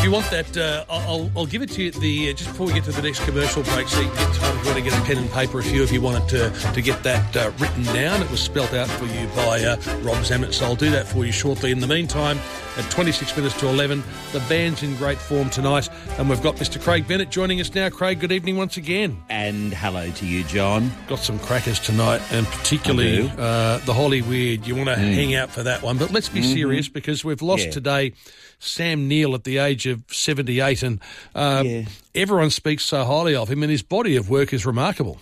If you want that, I'll give it to you just before we get to the next commercial break, so you can get time to get a pen and paper if you wanted to get that written down. It was spelt out for you by Rob Zammit, so I'll do that for you shortly. In the meantime, at 26 minutes to 11, the band's in great form tonight, and we've got Mr. Craig Bennett joining us now. Craig, good evening once again. And hello to you, John. Got some crackers tonight, and particularly the Holly Weird. You want to hang out for that one. But let's be serious, because we've lost today Sam Neill at the age of 78, and everyone speaks so highly of him, and his body of work is remarkable.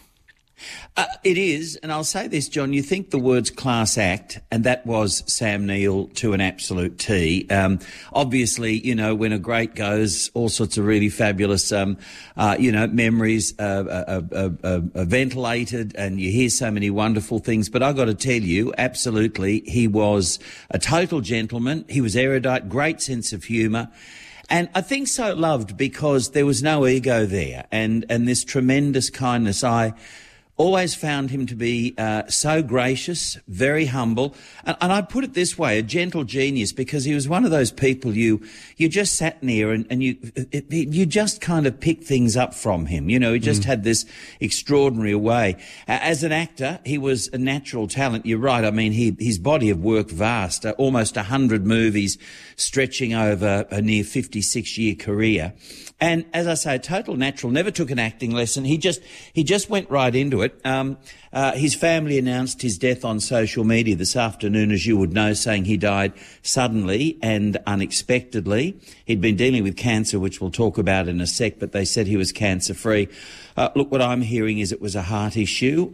It is, and I'll say this, John, you think the words class act, and that was Sam Neill to an absolute T. Obviously, you know, when a great goes, all sorts of really fabulous, memories are ventilated, and you hear so many wonderful things. But I've got to tell you, absolutely, he was a total gentleman. He was erudite, great sense of humour. And I think so loved because there was no ego there, and this tremendous kindness. I always found him to be so gracious, very humble, and I put it this way, a gentle genius, because he was one of those people you just sat near and you just kind of picked things up from him. You know, he just had this extraordinary way. As an actor, he was a natural talent. You're right. I mean, his body of work vast, almost 100 movies stretching over a near 56-year career. And as I say, total natural, never took an acting lesson. He just went right into it. His family announced his death on social media this afternoon, as you would know, saying he died suddenly and unexpectedly. He'd been dealing with cancer, which we'll talk about in a sec, but they said he was cancer-free. Look, what I'm hearing is it was a heart issue,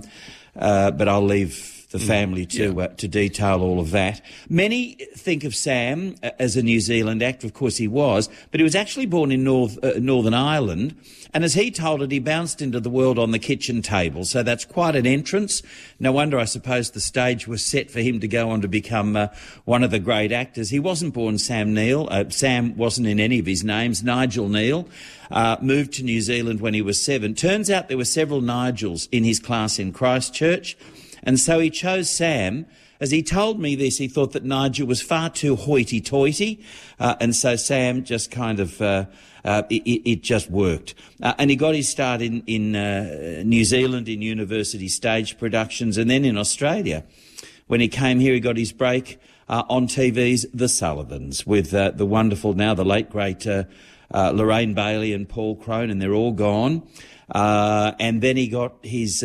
but I'll leave the family to detail all of that. Many think of Sam as a New Zealand actor. Of course he was, but he was actually born in Northern Ireland. And as he told it, he bounced into the world on the kitchen table. So that's quite an entrance. No wonder, I suppose, the stage was set for him to go on to become one of the great actors. He wasn't born Sam Neill. Sam wasn't in any of his names. Nigel Neal moved to New Zealand when he was 7. Turns out there were several Nigels in his class in Christchurch. And so he chose Sam. As he told me this, he thought that Nigel was far too hoity-toity, and so Sam just kind of, it just worked. And he got his start in New Zealand in university stage productions, and then in Australia. When he came here, he got his break on TV's The Sullivans with the wonderful, now the late, great Lorraine Bailey and Paul Crone, and they're all gone. And then he got his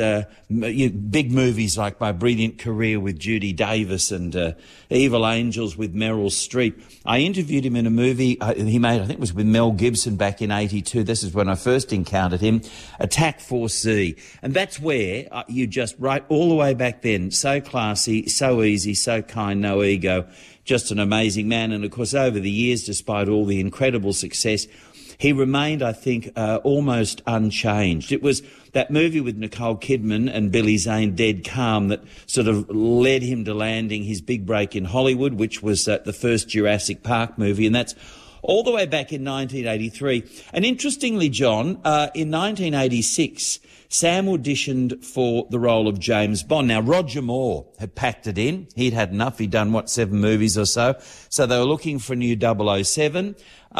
big movies like My Brilliant Career with Judy Davis and Evil Angels with Meryl Streep. I interviewed him in a movie he made, I think it was with Mel Gibson back in 82. This is when I first encountered him, Attack Force Z. And that's where you just, right all the way back then, so classy, so easy, so kind, no ego, just an amazing man. And of course, over the years, despite all the incredible success, he remained, I think, almost unchanged. It was that movie with Nicole Kidman and Billy Zane, Dead Calm, that sort of led him to landing his big break in Hollywood, which was the first Jurassic Park movie, and that's all the way back in 1983. And interestingly, John, in 1986, Sam auditioned for the role of James Bond. Now, Roger Moore had packed it in. He'd had enough. He'd done, 7 movies or so. So they were looking for a new 007.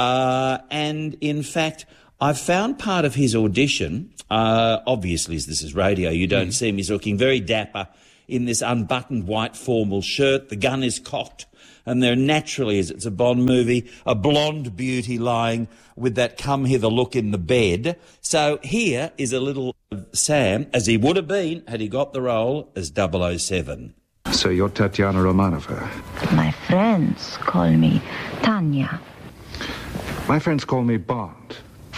And in fact, I found part of his audition, obviously as this is radio, you don't see him, he's looking very dapper in this unbuttoned white formal shirt, the gun is cocked, and there naturally, as it's a Bond movie, a blonde beauty lying with that come hither look in the bed. So here is a little Sam, as he would have been had he got the role as 007. So you're Tatiana Romanova. My friends call me Tanya. My friends call me Bond.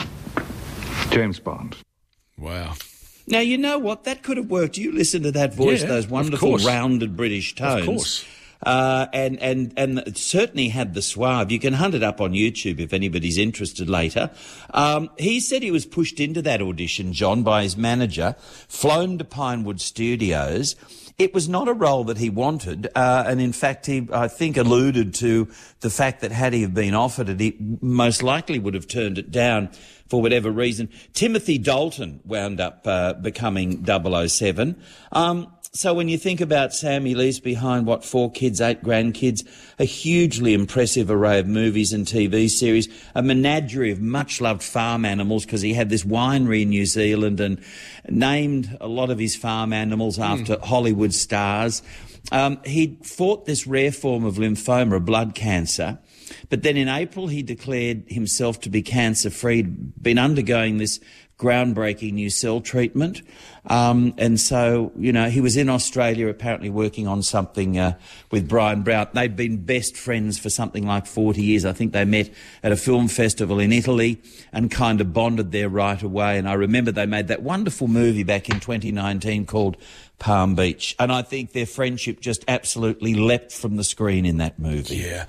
James Bond. Wow. Now, you know what? That could have worked. You listen to that voice, those wonderful rounded British tones. Of course. And it certainly had the suave. You can hunt it up on YouTube if anybody's interested later. He said he was pushed into that audition, John, by his manager, flown to Pinewood Studios. It was not a role that he wanted, and in fact he, I think, alluded to the fact that had he have been offered it, he most likely would have turned it down for whatever reason. Timothy Dalton wound up becoming 007. So when you think about Sam, he leaves behind, 4 kids, 8 grandkids, a hugely impressive array of movies and TV series, a menagerie of much-loved farm animals, because he had this winery in New Zealand and named a lot of his farm animals after Hollywood stars. He fought this rare form of lymphoma, blood cancer, but then in April he declared himself to be cancer-free, been undergoing this groundbreaking new cell treatment. And so, he was in Australia apparently working on something with Brian Brown. They'd been best friends for something like 40 years. I think they met at a film festival in Italy and kind of bonded there right away. And I remember they made that wonderful movie back in 2019 called Palm Beach. And I think their friendship just absolutely leapt from the screen in that movie. Yeah.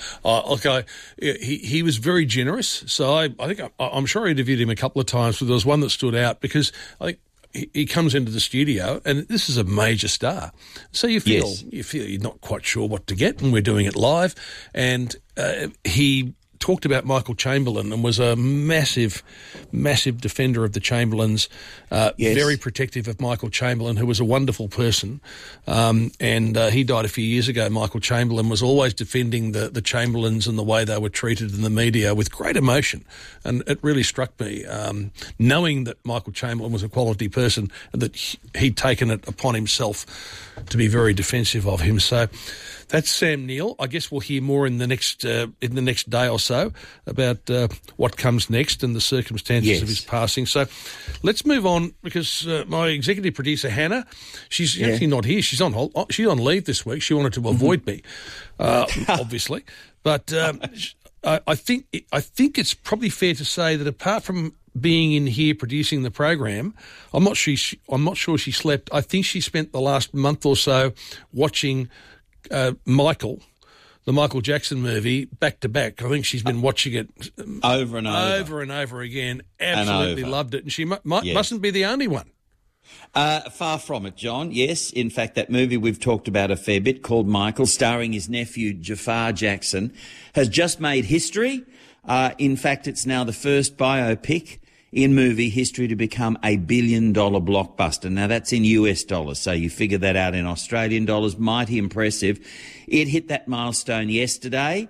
He was very generous. So I'm sure I interviewed him a couple of times, but there was one that stood out because I think he comes into the studio and this is a major star. So you feel you're not quite sure what to get, and we're doing it live. And he talked about Michael Chamberlain and was a massive defender of the Chamberlains, very protective of Michael Chamberlain, who was a wonderful person. And he died a few years ago. Michael Chamberlain was always defending the Chamberlains and the way they were treated in the media with great emotion. And it really struck me, knowing that Michael Chamberlain was a quality person and that he'd taken it upon himself to be very defensive of him. So that's Sam Neill. I guess we'll hear more in the next day or so about what comes next and the circumstances of his passing. So let's move on, because my executive producer Hannah, she's actually not here. She's on leave this week. She wanted to avoid me, obviously, but I think it's probably fair to say that apart from being in here producing the program, I'm not sure she slept. I think she spent the last month or so watching the Michael Jackson movie, back to back. I think she's been watching it over and over again. Absolutely loved it, and she mustn't be the only one. Far from it, John. Yes, in fact, that movie we've talked about a fair bit, called Michael, starring his nephew Jafar Jackson, has just made history. In fact, it's now the first biopic in movie history to become a $1 billion blockbuster. Now, that's in US dollars, so you figure that out in Australian dollars. Mighty impressive. It hit that milestone yesterday,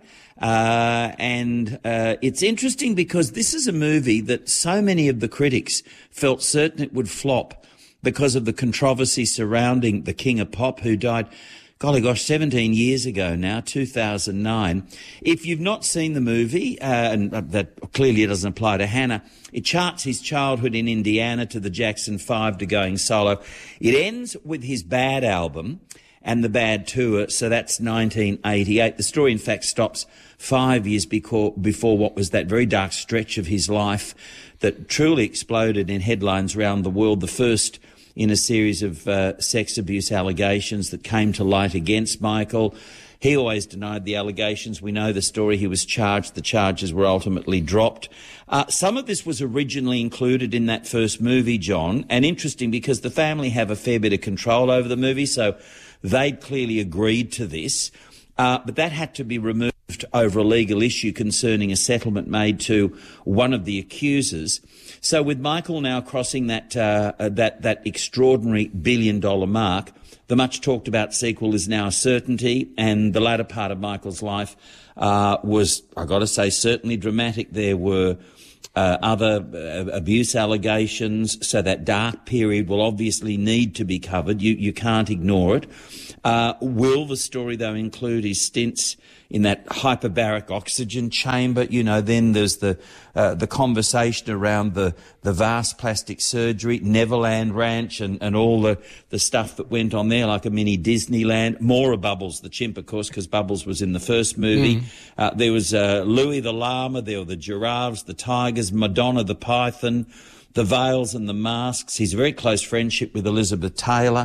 and it's interesting because this is a movie that so many of the critics felt certain it would flop because of the controversy surrounding the King of Pop, who died, 17 years ago now, 2009. If you've not seen the movie, and that clearly doesn't apply to Hannah, it charts his childhood in Indiana to the Jackson 5 to going solo. It ends with his Bad album and the Bad tour, so that's 1988. The story, in fact, stops 5 years before what was that very dark stretch of his life that truly exploded in headlines around the world, the first in a series of sex abuse allegations that came to light against Michael. He always denied the allegations. We know the story. He was charged. The charges were ultimately dropped. Some of this was originally included in that first movie, John, and interesting because the family have a fair bit of control over the movie, so they'd clearly agreed to this. But that had to be removed over a legal issue concerning a settlement made to one of the accusers. So with Michael now crossing that extraordinary $1 billion mark, the much talked about sequel is now a certainty, and the latter part of Michael's life was, I got to say, certainly dramatic. There were other abuse allegations, so that dark period will obviously need to be covered. You can't ignore it. Will the story, though, include his stints in that hyperbaric oxygen chamber? Then there's the conversation around the vast plastic surgery, Neverland Ranch, and all the stuff that went on there, like a mini Disneyland. More of Bubbles the chimp, of course, because Bubbles was in the first movie. There was Louis the llama, there were the giraffes, the tigers, Madonna the python, the veils and the masks. He's a very close friendship with Elizabeth Taylor.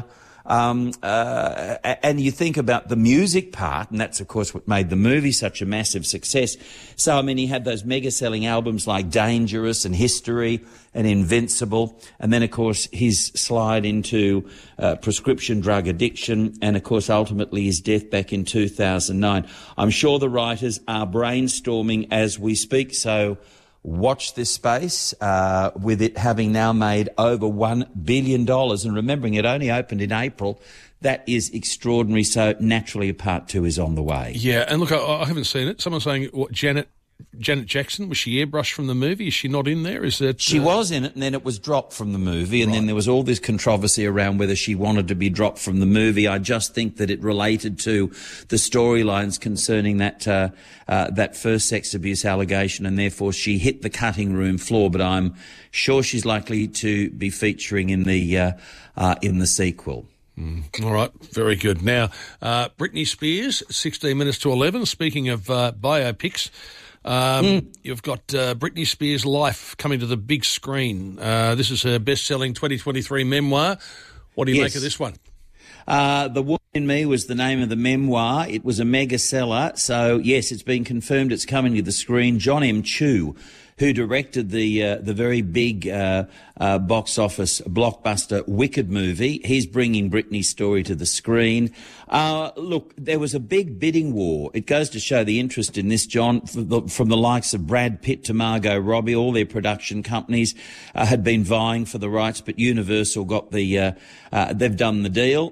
And you think about the music part, and that's, of course, what made the movie such a massive success. So, he had those mega-selling albums like Dangerous and History and Invincible, and then, of course, his slide into prescription drug addiction, and, of course, ultimately his death back in 2009. I'm sure the writers are brainstorming as we speak, so watch this space, with it having now made over $1 billion. And remembering it only opened in April, that is extraordinary. So naturally, a part 2 is on the way. Yeah, and look, I haven't seen it. Someone's saying, what, Janet Jackson, was she airbrushed from the movie? Is she not in there? Is it? She was in it, and then it was dropped from the movie, and then there was all this controversy around whether she wanted to be dropped from the movie. I just think that it related to the storylines concerning that first sex abuse allegation, and therefore she hit the cutting room floor. But I'm sure she's likely to be featuring in the sequel. All right, very good. Now, Britney Spears, 16 minutes to 11. Speaking of biopics, you've got Britney Spears' life coming to the big screen. This is her best-selling 2023 memoir. What do you make of this one? The Woman in Me was the name of the memoir. It was a mega seller. So, yes, it's been confirmed it's coming to the screen. John M. Chu, who directed the very big box office blockbuster Wicked movie. He's bringing Britney's story to the screen. Look, there was a big bidding war. It goes to show the interest in this, John, from the likes of Brad Pitt to Margot Robbie. All their production companies had been vying for the rights, but Universal got they've done the deal.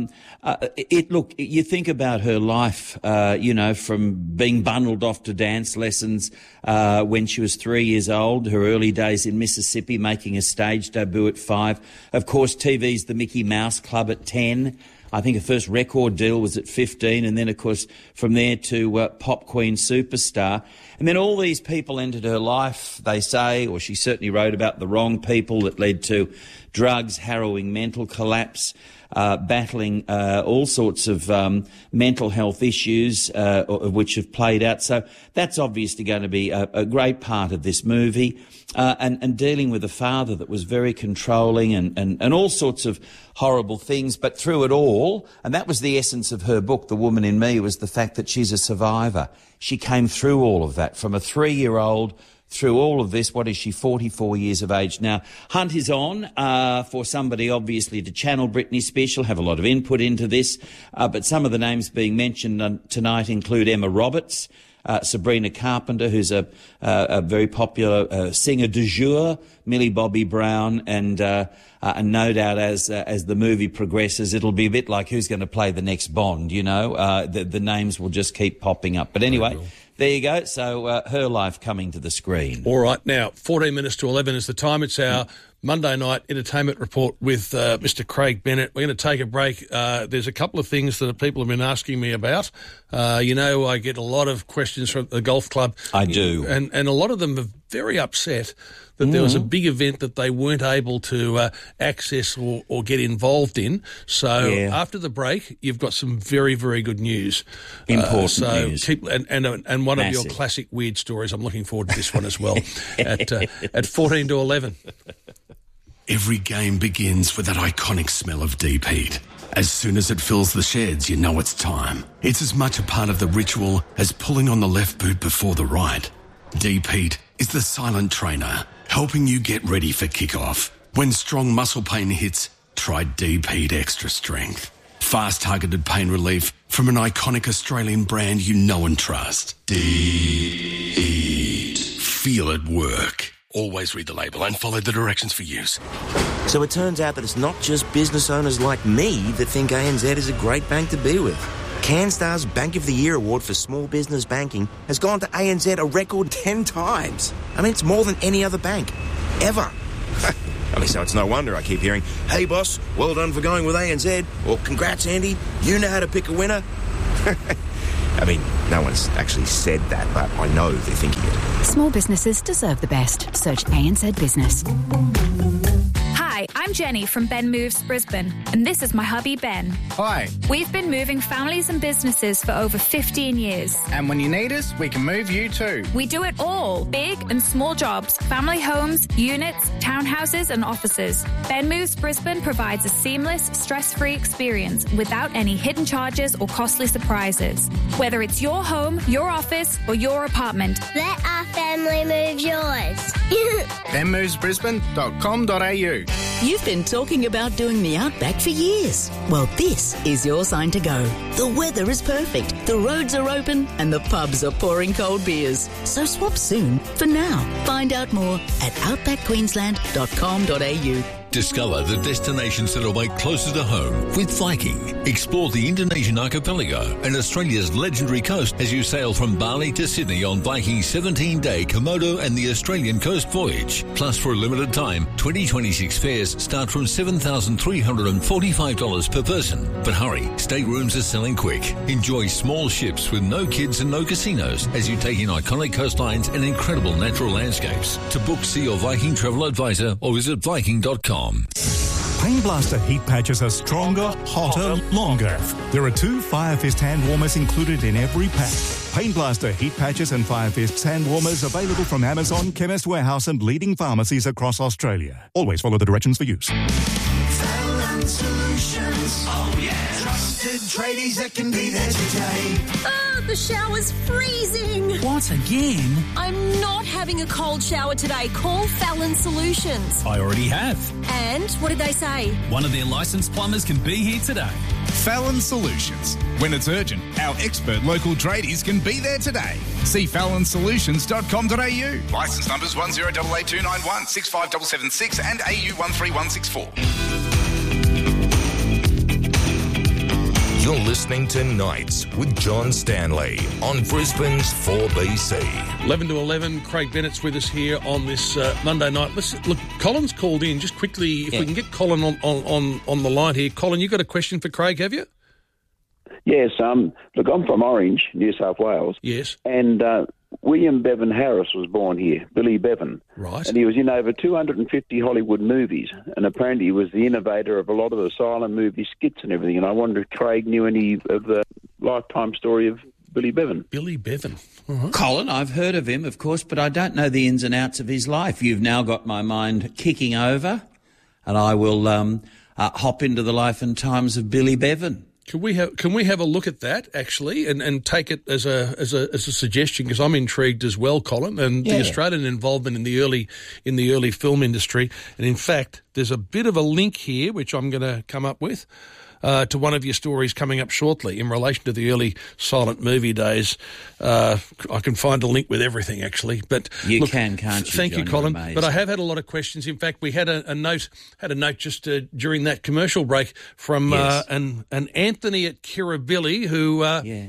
Look, you think about her life, from being bundled off to dance lessons when she was 3 years old, her early days in Mississippi, making a stage debut at 5. Of course, TV's The Mickey Mouse Club at 10. I think her first record deal was at 15, and then, of course, from there to Pop Queen Superstar. And then all these people entered her life, they say, or she certainly wrote about the wrong people that led to drugs, harrowing mental collapse, battling all sorts of mental health issues, which have played out. So that's obviously going to be a great part of this movie, and dealing with a father that was very controlling and all sorts of horrible things. But through it all, and that was the essence of her book, The Woman in Me, was the fact that she's a survivor. She came through all of that, from a 3-year-old through all of this. What is she, 44 years of age now? Hunt is on for somebody, obviously, to channel Britney Spears. She'll have a lot of input into this, but some of the names being mentioned tonight include Emma Roberts, Sabrina Carpenter, who's a very popular singer du jour, Millie Bobby Brown, and no doubt as the movie progresses, it'll be a bit like who's going to play the next Bond, the names will just keep popping up. But anyway, there you go. So her life coming to the screen. All right. Now, 14 minutes to 11 is the time. It's our Monday night entertainment report with Mr. Craig Bennett. We're going to take a break. There's a couple of things that people have been asking me about. I get a lot of questions from the golf club. I do. And a lot of them are very upset that there was a big event that they weren't able to access or get involved in. So after the break, you've got some very, very good news. Important news. Keep, and one of your classic weird stories. I'm looking forward to this one as well at 14 to 11. Every game begins with that iconic smell of deep heat. As soon as it fills the sheds, you know it's time. It's as much a part of the ritual as pulling on the left boot before the right. Deep heat is the silent trainer, helping you get ready for kickoff. When strong muscle pain hits, try Deep Heat Extra Strength. Fast targeted pain relief from an iconic Australian brand you know and trust. Deep Heat. Feel it work. Always read the label and follow the directions for use. So it turns out that it's not just business owners like me that think ANZ is a great bank to be with. CanStar's Bank of the Year award for small business banking has gone to ANZ a record 10 times. I mean, it's more than any other bank, ever. I mean, so it's no wonder I keep hearing, "Hey boss, well done for going with ANZ," or "Congrats Andy, you know how to pick a winner." I mean, no one's actually said that, but I know they're thinking it. Small businesses deserve the best. Search ANZ Business. Hi, I'm Jenny from Ben Moves Brisbane, and this is my hubby Ben. Hi. We've been moving families and businesses for over 15 years. And when you need us, we can move you too. We do it all, big and small jobs, family homes, units, townhouses and offices. Ben Moves Brisbane provides a seamless, stress-free experience without any hidden charges or costly surprises. Whether it's your home, your office or your apartment. Let our family move yours. benmovesbrisbane.com.au. You've been talking about doing the Outback for years. Well, this is your sign to go. The weather is perfect, the roads are open, and the pubs are pouring cold beers. So swap soon. For now, find out more at outbackqueensland.com.au. Discover the destinations that await closer to home with Viking. Explore the Indonesian archipelago and Australia's legendary coast as you sail from Bali to Sydney on Viking's 17-day Komodo and the Australian coast voyage. Plus, for a limited time, 2026 fares start from $7,345 per person. But hurry, staterooms are selling quick. Enjoy small ships with no kids and no casinos as you take in iconic coastlines and incredible natural landscapes. To book, see your Viking travel advisor or visit Viking.com. Pain Blaster heat patches are stronger, hotter, longer. There are 2 Fire Fist hand warmers included in every pack. Pain Blaster heat patches and Fire Fist hand warmers available from Amazon, Chemist Warehouse and leading pharmacies across Australia. Always follow the directions for use. Fallon Solutions. Oh yeah. Trusted tradies that can be there today. The shower's freezing. What, again? I'm not having a cold shower today. Call Fallon Solutions. I already have. And what did they say? One of their licensed plumbers can be here today. Fallon Solutions. When it's urgent, our expert local tradies can be there today. See fallonsolutions.com.au. Licence numbers 10882916 65776 and AU 13164. You're listening to Nights with John Stanley on Brisbane's 4BC. 11 to 11, Craig Bennett's with us here on this Monday night. Look, Colin's called in. Just quickly, if we can get Colin on the line here. Colin, you got a question for Craig, have you? Yes. Look, I'm from Orange, New South Wales. Yes. And William Bevan Harris was born here, Billy Bevan. Right. And he was in over 250 Hollywood movies. And apparently he was the innovator of a lot of the silent movie skits and everything. And I wonder if Craig knew any of the lifetime story of Billy Bevan. Billy Bevan. Uh-huh. Colin, I've heard of him, of course, but I don't know the ins and outs of his life. You've now got my mind kicking over, and I will hop into the life and times of Billy Bevan. Can we have a look at that actually, and take it as a suggestion, because I'm intrigued as well, Colin, and the Australian involvement in the early film industry. And in fact, there's a bit of a link here which I'm going to come up with to one of your stories coming up shortly in relation to the early silent movie days. I can find a link with everything actually, but can't you? Thank John, you, Colin. amazing. But I have had a lot of questions. In fact, we had a note just during that commercial break from an Anthony at Kirribilli who.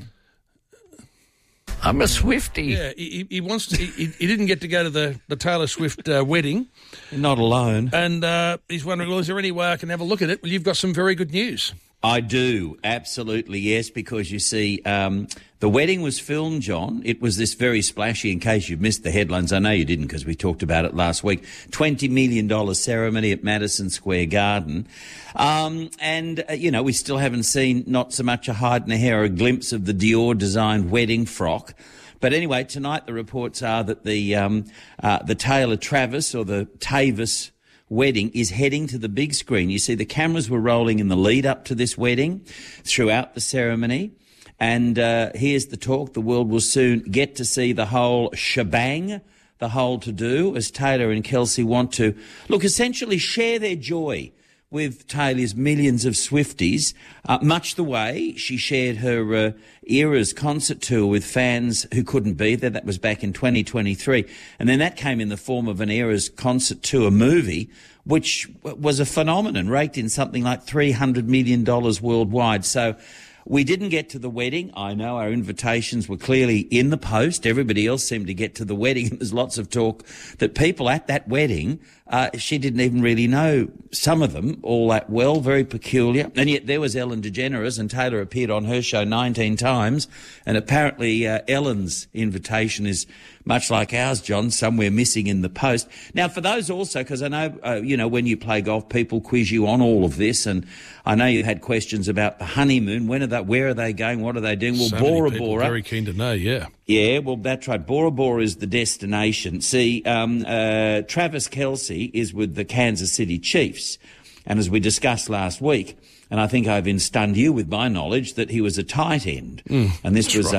I'm a Swiftie. Yeah, he wants to. He didn't get to go to the Taylor Swift wedding. Not alone. And he's wondering, well, is there any way I can have a look at it? Well, you've got some very good news. I do, absolutely, yes, because you see, the wedding was filmed, John. It was this very splashy, in case you've missed the headlines. I know you didn't because we talked about it last week. $20 million ceremony at Madison Square Garden. We still haven't seen not so much a hide and a hair, a glimpse of the Dior-designed wedding frock. But anyway, tonight the reports are that the Taylor Travis or the Tavis wedding is heading to the big screen. You see, the cameras were rolling in the lead up to this wedding throughout the ceremony. And here's the talk. The world will soon get to see the whole shebang, the whole to-do, as Taylor and Kelsey want to, essentially share their joy with Taylor's millions of Swifties, much the way she shared her Eras concert tour with fans who couldn't be there. That was back in 2023. And then that came in the form of an Eras concert tour movie, which was a phenomenon, raked in something like $300 million worldwide. So we didn't get to the wedding. I know our invitations were clearly in the post. Everybody else seemed to get to the wedding. There's lots of talk that people at that wedding, she didn't even really know some of them all that well, very peculiar. And yet there was Ellen DeGeneres, and Taylor appeared on her show 19 times. And apparently Ellen's invitation is much like ours, John, somewhere missing in the post. Now, for those also, because I know, when you play golf, people quiz you on all of this, and I know you had questions about the honeymoon. Where are they going? What are they doing? Well, so Bora many people Bora. Very keen to know, yeah. Yeah, well, that's right. Bora Bora is the destination. See, Travis Kelce is with the Kansas City Chiefs. And as we discussed last week, And I think I've been stunned you with my knowledge that he was a tight end. And this was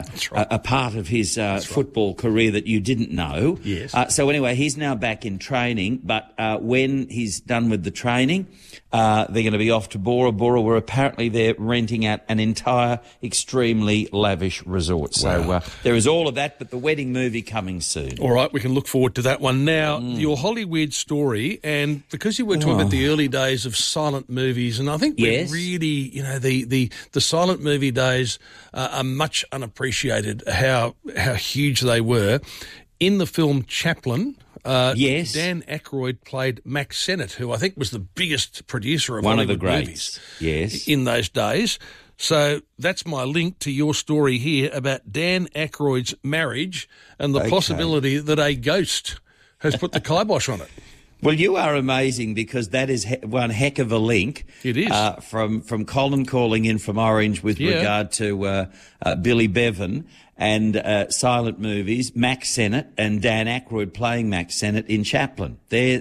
a part of his football career that you didn't know. Yes. So anyway, he's now back in training, but when he's done with the training, they're going to be off to Bora Bora, where apparently they're renting out an entire extremely lavish resort. So there is all of that, but the wedding movie coming soon. All right, we can look forward to that one. Now, your Hollywood story, and because you were talking about the early days of silent movies, and I think we're really, the silent movie days are much unappreciated, how huge they were. In the film Chaplin, Dan Aykroyd played Mack Sennett, who I think was the biggest producer of Hollywood movies in those days. So that's my link to your story here about Dan Aykroyd's marriage and the possibility that a ghost has put the kibosh on it. Well, you are amazing, because that is one heck of a link. It is. From Colin calling in from Orange with regard to Billy Bevan and silent movies, Mack Sennett and Dan Aykroyd playing Mack Sennett in Chaplin.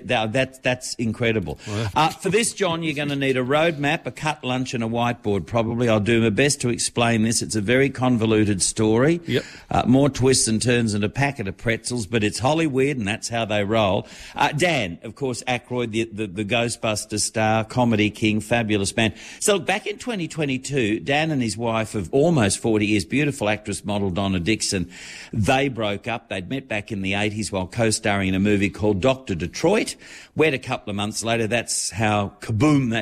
That's incredible. For this, John, you're going to need a roadmap, a cut lunch and a whiteboard probably. I'll do my best to explain this. It's a very convoluted story. More twists and turns than a packet of pretzels, but it's Hollywood and that's how they roll. Dan, of course, Aykroyd, the Ghostbuster star, comedy king, fabulous man. So back in 2022, Dan and his wife of almost 40 years, beautiful actress model Donna Dixon, they broke up. They'd met back in the 80s while co-starring in a movie called Dr. Detroit. Wed a couple of months later. That's how kaboom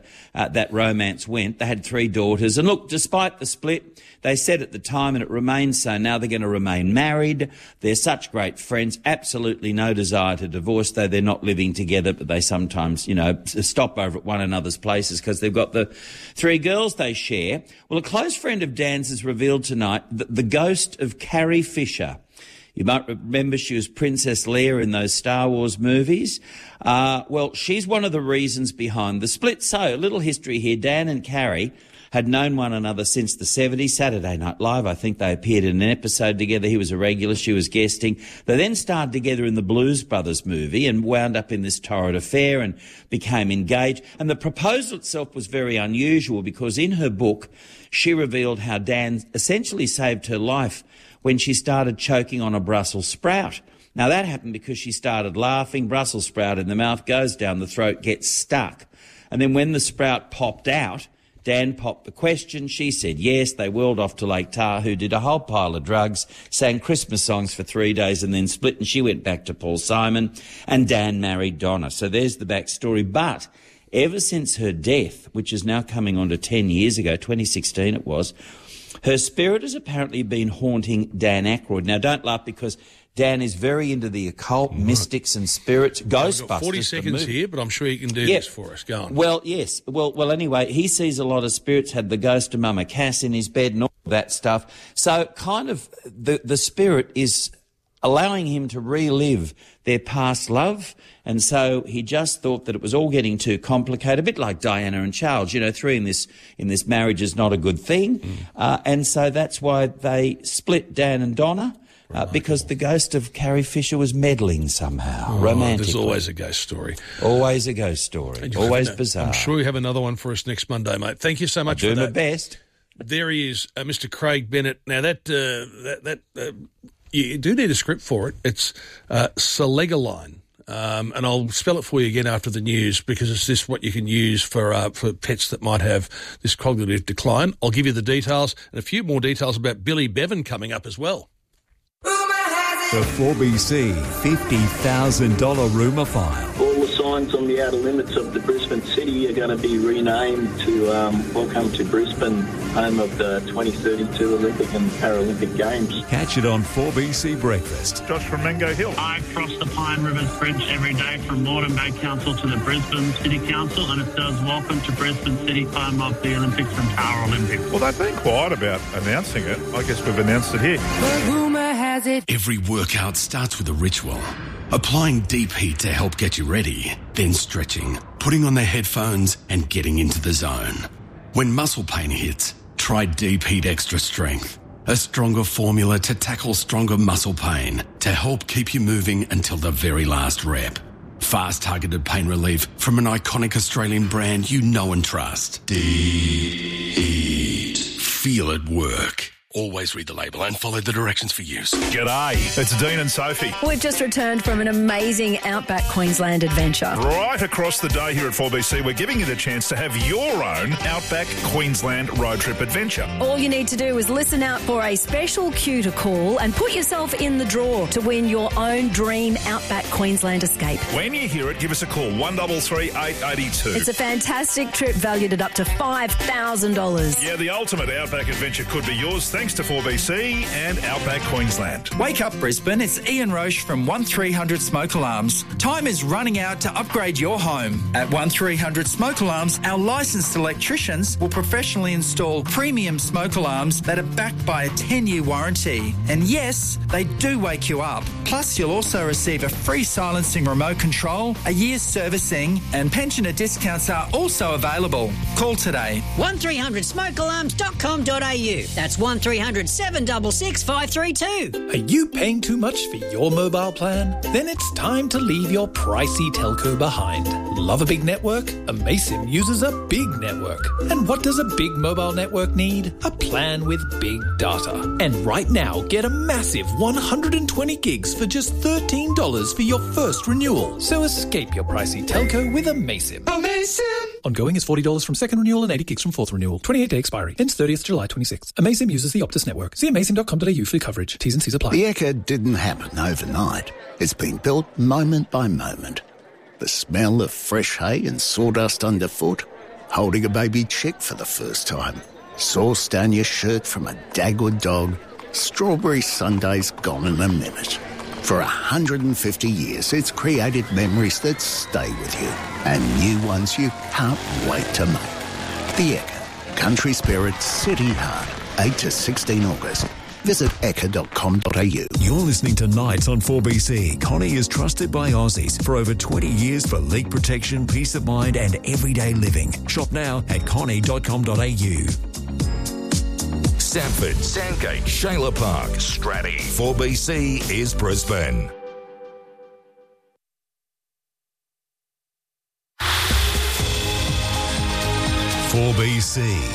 that romance went. They had 3 daughters. And look, despite the split, they said at the time, and it remains so now, they're going to remain married. They're such great friends. Absolutely no desire to divorce, though they're not living together, but they sometimes, stop over at one another's places because they've got the 3 girls they share. Well, a close friend of Dan's has revealed tonight that the ghost of Carrie Fisher, you might remember she was Princess Leia in those Star Wars movies. Well, she's one of the reasons behind the split. So, a little history here. Dan and Carrie had known one another since the 70s. Saturday Night Live, I think they appeared in an episode together. He was a regular, she was guesting. They then starred together in the Blues Brothers movie and wound up in this torrid affair and became engaged. And the proposal itself was very unusual because in her book, she revealed how Dan essentially saved her life when she started choking on a Brussels sprout. Now, that happened because she started laughing. Brussels sprout in the mouth, goes down the throat, gets stuck. And then when the sprout popped out, Dan popped the question. She said yes. They whirled off to Lake Tahoe, did a whole pile of drugs, sang Christmas songs for 3 days and then split, and she went back to Paul Simon, and Dan married Donna. So there's the backstory. But ever since her death, which is now coming on to 10 years ago, 2016 it was, her spirit has apparently been haunting Dan Aykroyd. Now, don't laugh, because Dan is very into the occult, mystics and spirits. Ghostbusters. I've got 40 seconds here, but I'm sure you can do this for us. Go on. Well, yes. Well, anyway, he sees a lot of spirits, had the ghost of Mama Cass in his bed and all that stuff. So kind of the spirit is allowing him to relive their past love. And so he just thought that it was all getting too complicated, a bit like Diana and Charles. 3 in this marriage is not a good thing. And so that's why they split, Dan and Donna. Because the ghost of Carrie Fisher was meddling somehow, romantically. There's always a ghost story. Always a ghost story. Always bizarre. I'm sure you have another one for us next Monday, mate. Thank you so much for that. I'll do my best. There he is, Mr. Craig Bennett. Now, you do need a script for it. It's Selegoline. And I'll spell it for you again after the news, because it's this what you can use for pets that might have this cognitive decline. I'll give you the details and a few more details about Billy Bevan coming up as well. The 4BC $50,000 rumour file. All the signs on the outer limits of the Brisbane City are going to be renamed to Welcome to Brisbane, home of the 2032 Olympic and Paralympic Games. Catch it on 4BC Breakfast. Josh from Mango Hill. I cross the Pine Rivers Bridge every day from Moreton Bay Council to the Brisbane City Council, and it says Welcome to Brisbane City, home of the Olympics and Paralympics. Well, they've been quiet about announcing it. I guess we've announced it here. The rumour has it. Every workout starts with a ritual. Applying deep heat to help get you ready, then stretching, putting on the headphones and getting into the zone. When muscle pain hits, try Deep Heat Extra Strength, a stronger formula to tackle stronger muscle pain to help keep you moving until the very last rep. fast targeted pain relief from an iconic Australian brand you know and trust. Deep. Feel it work. Always read the label and follow the directions for use. G'day, it's Dean and Sophie. We've just returned from an amazing Outback Queensland adventure. Right across the day here at 4BC, we're giving you the chance to have your own Outback Queensland road trip adventure. All you need to do is listen out for a special cue to call and put yourself in the draw to win your own dream Outback Queensland escape. When you hear it, give us a call, 133 882. It's a fantastic trip valued at up to $5,000. Yeah, the ultimate Outback adventure could be yours. Thanks to 4BC and Outback Queensland. Wake up, Brisbane. It's Ian Roche from 1300 Smoke Alarms. Time is running out to upgrade your home. At 1300 Smoke Alarms, our licensed electricians will professionally install premium smoke alarms that are backed by a 10-year warranty. And yes, they do wake you up. Plus, you'll also receive a free silencing remote control, a year's servicing, and pensioner discounts are also available. Call today. 1300smokealarms.com.au. That's 1300 766 532. Are you paying too much for your mobile plan? Then it's time to leave your pricey telco behind. Love a big network? Amaysim uses a big network. And what does a big mobile network need? A plan with big data. And right now, get a massive 120 gigs for just $13 for your first renewal. So escape your pricey telco with Amaysim. Amaysim! Ongoing is $40 from second renewal and 80 gigs from fourth renewal. 28-day expiry. Ends 30th July 26. Amaysim uses the Optus network. See amaysim.com.au for coverage. T's and C's apply. The Ekka didn't happen overnight. It's been built moment by moment. The smell of fresh hay and sawdust underfoot. Holding a baby chick for the first time. Sauce down your shirt from a Dagwood dog. Strawberry sundaes gone in a minute. For 150 years, it's created memories that stay with you. And new ones you can't wait to make. The Ekka. Country Spirit, City Heart. 8 to 16 August. Visit ekka.com.au. You're listening to Nights on 4BC. Connie is trusted by Aussies for over 20 years for leak protection, peace of mind and everyday living. Shop now at connie.com.au. Sanford, Sandgate, Shayla Park, Stratty. 4BC is Brisbane. BC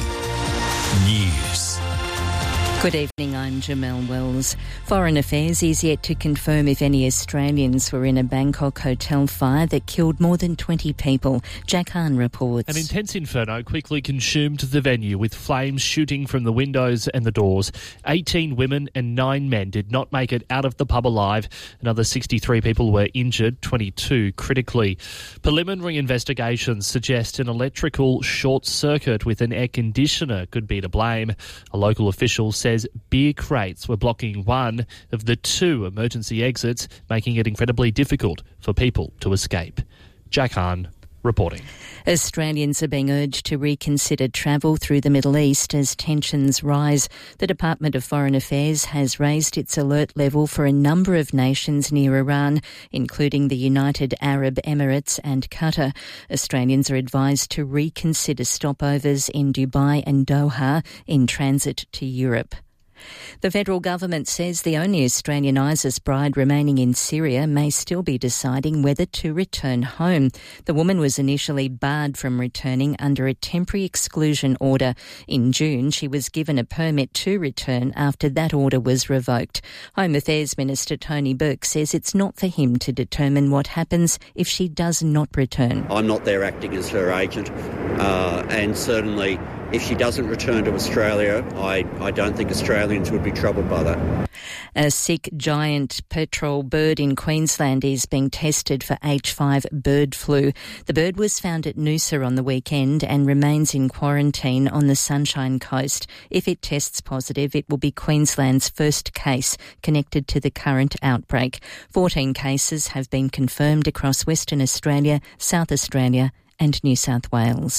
News. Good evening, I'm Jamelle Wells. Foreign Affairs is yet to confirm if any Australians were in a Bangkok hotel fire that killed more than 20 people. Jack Hahn reports. An intense inferno quickly consumed the venue, with flames shooting from the windows and the doors. 18 women and 9 men did not make it out of the pub alive. Another 63 people were injured, 22 critically. Preliminary investigations suggest an electrical short circuit with an air conditioner could be to blame. A local official says beer crates were blocking one of the 2 emergency exits, making it incredibly difficult for people to escape. Jack Hahn reporting. Australians are being urged to reconsider travel through the Middle East as tensions rise. The Department of Foreign Affairs has raised its alert level for a number of nations near Iran, including the United Arab Emirates and Qatar. Australians are advised to reconsider stopovers in Dubai and Doha in transit to Europe. The federal government says the only Australian ISIS bride remaining in Syria may still be deciding whether to return home. The woman was initially barred from returning under a temporary exclusion order. In June, she was given a permit to return after that order was revoked. Home Affairs Minister Tony Burke says it's not for him to determine what happens if she does not return. I'm not there acting as her agent, and certainly if she doesn't return to Australia, I don't think Australians would be troubled by that. A sick giant petrel bird in Queensland is being tested for H5 bird flu. The bird was found at Noosa on the weekend and remains in quarantine on the Sunshine Coast. If it tests positive, it will be Queensland's first case connected to the current outbreak. 14 cases have been confirmed across Western Australia, South Australia and New South Wales.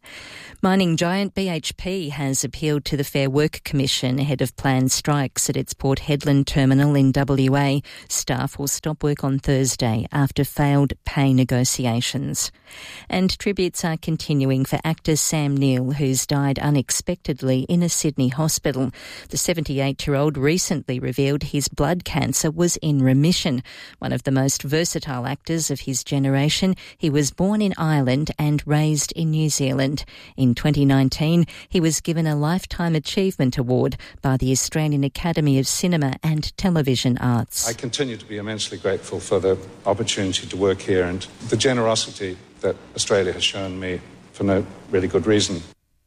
Mining giant BHP has appealed to the Fair Work Commission ahead of planned strikes at its Port Hedland terminal in WA. Staff will stop work on Thursday after failed pay negotiations. And tributes are continuing for actor Sam Neill, who's died unexpectedly in a Sydney hospital. The 78-year-old recently revealed his blood cancer was in remission. One of the most versatile actors of his generation, he was born in Ireland and raised in New Zealand. In 2019, he was given a Lifetime Achievement Award by the Australian Academy of Cinema and Television Arts. I continue to be immensely grateful for the opportunity to work here and the generosity that Australia has shown me for no really good reason.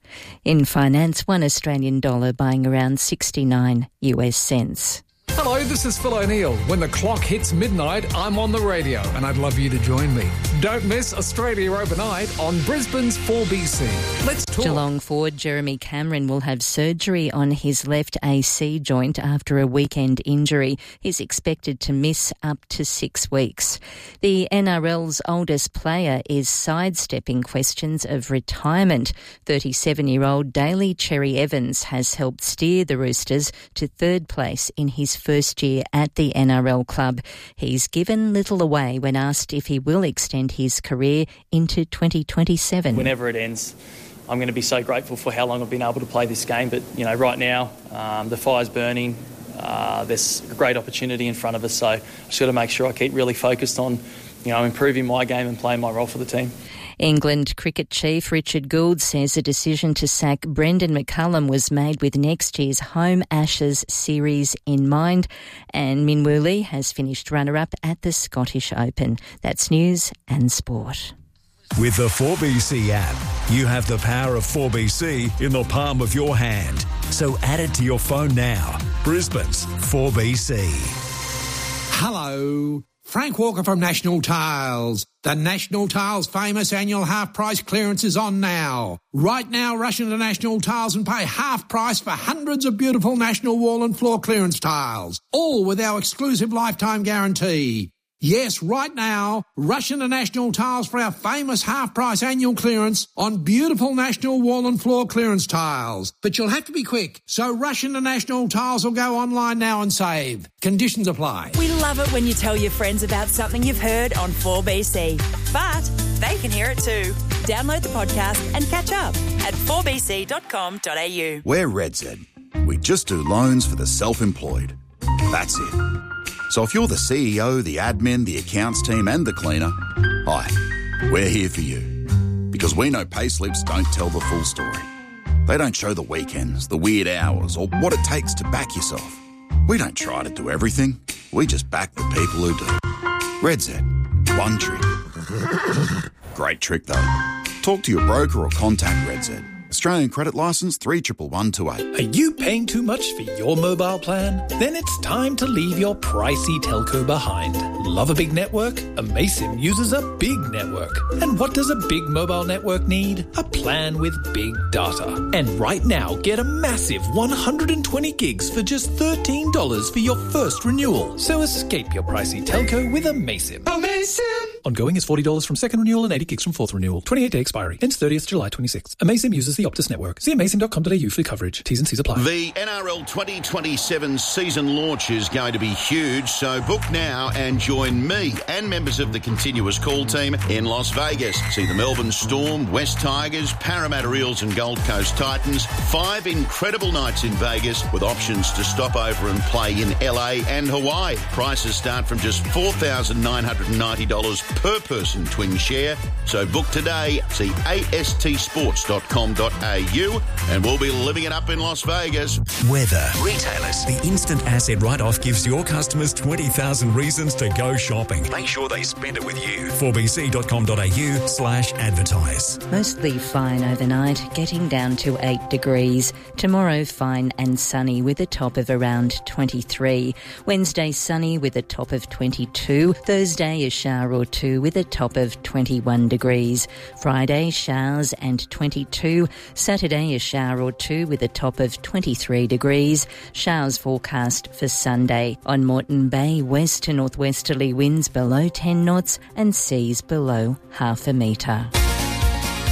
In finance, $1 Australian dollar buying around 69 US cents. Hello, this is Phil O'Neill. When the clock hits midnight, I'm on the radio and I'd love you to join me. Don't miss Australia Overnight on Brisbane's 4BC. Let's talk. Geelong forward Jeremy Cameron will have surgery on his left AC joint after a weekend injury. He's expected to miss up to 6 weeks. The NRL's oldest player is sidestepping questions of retirement. 37-year-old Daly Cherry Evans has helped steer the Roosters to third place in his first year at the NRL club. He's given little away when asked if he will extend his career into 2027. Whenever it ends, I'm going to be so grateful for how long I've been able to play this game. But, you know, right now, the fire's burning. There's a great opportunity in front of us. So I've just got to make sure I keep really focused on, you know, improving my game and playing my role for the team. England cricket chief Richard Gould says a decision to sack Brendan McCullum was made with next year's home Ashes series in mind, and Minwoo Lee has finished runner-up at the Scottish Open. That's news and sport. With the 4BC app, you have the power of 4BC in the palm of your hand. So add it to your phone now. Brisbane's 4BC. Hello. Frank Walker from National Tiles. The National Tiles famous annual half-price clearance is on now. Right now, rush into National Tiles and pay half price for hundreds of beautiful National wall and floor clearance tiles, all with our exclusive lifetime guarantee. Yes, right now, rush into National Tiles for our famous half-price annual clearance on beautiful National wall and floor clearance tiles. But you'll have to be quick, so rush into National Tiles or go online now and save. Conditions apply. We love it when you tell your friends about something you've heard on 4BC. But they can hear it too. Download the podcast and catch up at 4bc.com.au. We're RedZ. We just do loans for the self-employed. That's it. So if you're the CEO, the admin, the accounts team and the cleaner, hi, we're here for you. Because we know payslips don't tell the full story. They don't show the weekends, the weird hours, or what it takes to back yourself. We don't try to do everything. We just back the people who do. RedZ. One trick. Great trick, though. Talk to your broker or contact RedZ. Australian credit licence 311128. Are you paying too much for your mobile plan? Then it's time to leave your pricey telco behind. Love a big network? Amaysim uses a big network. And what does a big mobile network need? A plan with big data. And right now, get a massive 120 gigs for just $13 for your first renewal. So escape your pricey telco with Amaysim. Amaysim! Ongoing is $40 from second renewal and 80 gigs from fourth renewal. 28-day expiry. Ends 30th July 26. Amaysim uses the Optus network. See amaysim.com.au for coverage. T's and C's apply. The NRL 2027 season launch is going to be huge, so book now and join me and members of the continuous call team in Las Vegas. See the Melbourne Storm, West Tigers, Parramatta Eels and Gold Coast Titans. 5 incredible nights in Vegas with options to stop over and play in LA and Hawaii. Prices start from just $4,990 per person twin share. So book today. See astsports.com.au and we'll be living it up in Las Vegas. Weather. Retailers. The instant asset write-off gives your customers 20,000 reasons to go shopping. Make sure they spend it with you. 4bc.com.au/advertise. Mostly fine overnight, getting down to 8 degrees. Tomorrow, fine and sunny with a top of around 23. Wednesday, sunny with a top of 22. Thursday, a shower or two with a top of 21 degrees. Friday, showers and 22. Saturday, a shower or two with a top of 23 degrees. Showers forecast for Sunday. On Moreton Bay, west to northwesterly winds below 10 knots and seas below half a metre.